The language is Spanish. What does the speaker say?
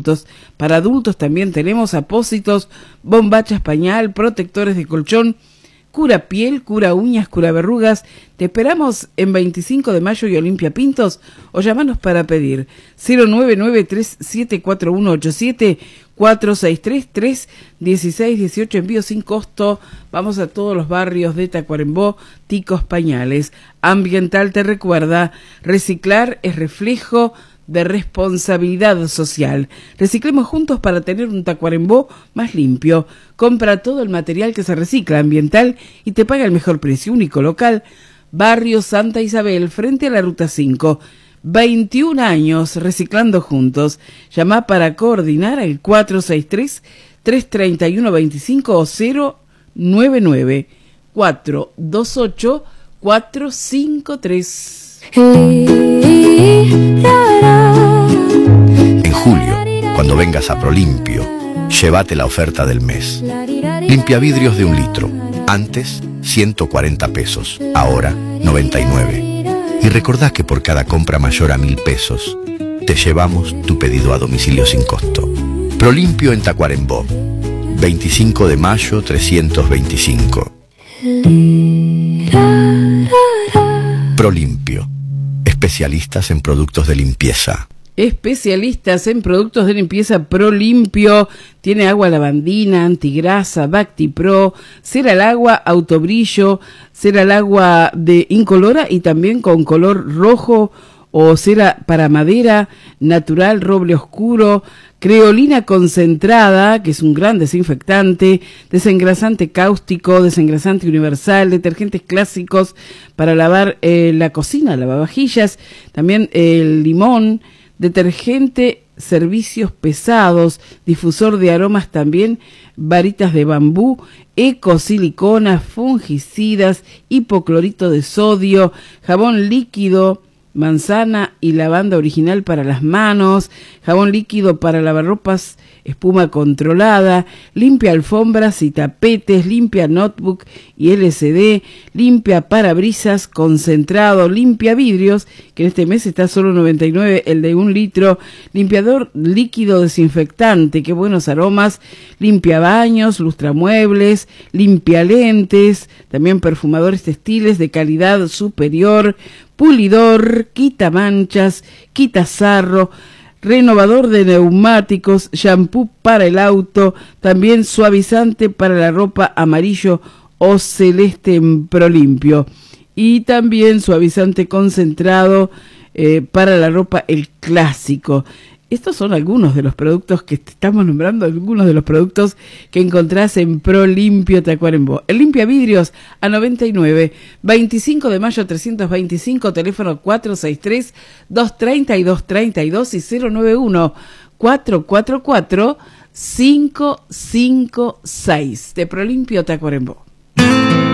adultos. Para adultos también tenemos apósitos, bombachas, pañal, protectores de colchón, cura piel, cura uñas, cura verrugas. Te esperamos en 25 de mayo y Olimpia Pintos, o llamanos para pedir 099-374187, 463-316-18, envío sin costo. Vamos a todos los barrios de Tacuarembó, Ticos Pañales. Ambiental te recuerda, reciclar es reflejo de responsabilidad social. Reciclemos juntos para tener un Tacuarembó más limpio. Compra todo el material que se recicla Ambiental y te paga el mejor precio. Único local, Barrio Santa Isabel, frente a la Ruta 5. 21 años reciclando juntos. Llama para coordinar al 463-331-25 o 099-428-453. En julio, cuando vengas a Prolimpio, llévate la oferta del mes. Limpia vidrios de 1 litro. Antes, 140 pesos. Ahora, 99. Y recordá que por cada compra mayor a 1.000 pesos, te llevamos tu pedido a domicilio sin costo. Prolimpio en Tacuarembó. 25 de mayo 325. Prolimpio. Especialistas en productos de limpieza. Especialistas en productos de limpieza Prolimpio. Tiene agua lavandina, antigrasa, Bactipro, cera al agua, autobrillo, cera al agua de incolora y también con color rojo, o cera para madera, natural, roble oscuro, creolina concentrada, que es un gran desinfectante, desengrasante cáustico, desengrasante universal, detergentes clásicos para lavar la cocina, lavavajillas, también el limón, detergente, servicios pesados, difusor de aromas también, varitas de bambú, ecosilicona, fungicidas, hipoclorito de sodio, jabón líquido, manzana y lavanda original para las manos, jabón líquido para lavarropas, espuma controlada, limpia alfombras y tapetes, limpia notebook y LCD, limpia parabrisas concentrado, limpia vidrios, que en este mes está solo 99 el de 1 litro, limpiador líquido desinfectante, qué buenos aromas, limpia baños, lustramuebles, limpia lentes, también perfumadores textiles de calidad superior, pulidor, quita manchas, quita sarro, renovador de neumáticos, shampoo para el auto, también suavizante para la ropa amarillo o celeste en Prolimpio, y también suavizante concentrado para la ropa el clásico. Estos son algunos de los productos que estamos nombrando, algunos de los productos que encontrás en Prolimpio Tacuarembó. El limpia vidrios a 99, 25 de mayo 325, teléfono 463-232-32 y 091-444-556 de Prolimpio Tacuarembó.